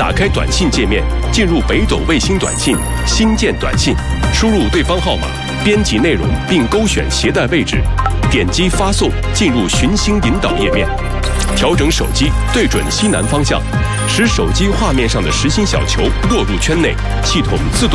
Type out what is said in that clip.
打开短信界面，进入北斗卫星短信，新建短信，输入对方号码，编辑内容并勾选携带位置，点击发送，进入寻星引导页面，调整手机对准西南方向，使手机画面上的实心小球落入圈内，系统自动